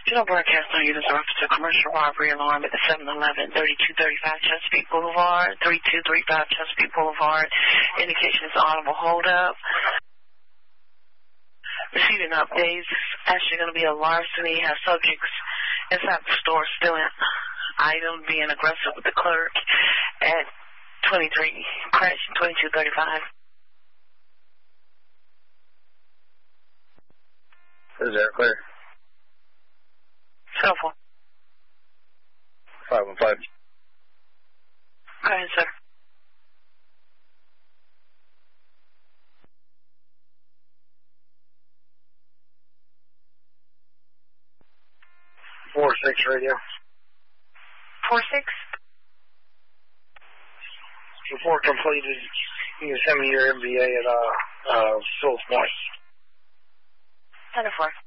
General broadcast on units officer, commercial robbery alarm at the 711 3235 Chesapeake Boulevard, 3235 Chesapeake Boulevard. Indication is audible holdup. Receiving updates. Actually going to be a larceny. Has subjects inside the store stealing items, being aggressive with the clerk at 2235. Is there clear? Cell phone. 515. Go ahead, sir. Four six radio. 4-6? Report completed. You can send me your MVA at Phillips Point. 10-4.